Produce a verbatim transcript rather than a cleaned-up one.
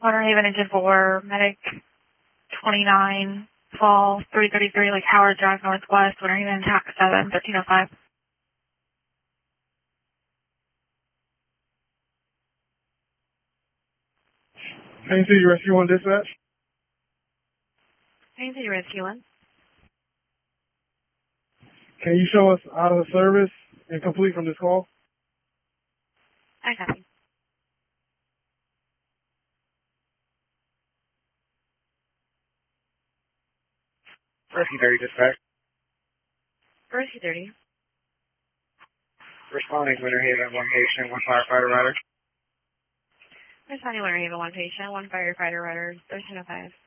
Winter Haven Engine four, Medic twenty-nine, Fall three thirty-three, like Howard Drive Northwest, Winter Haven, T A C seven, thirteen oh five. Haines City Rescue one dispatch. Haines City Rescue one. Can you show us out of the service and complete from this call? I copy. Rescue thirty dispatch. Rescue thirty. Responding to Winter Haven, one patient, one firefighter rider. Responding Winter Haven, one patient, one firefighter rider, thirteen oh five.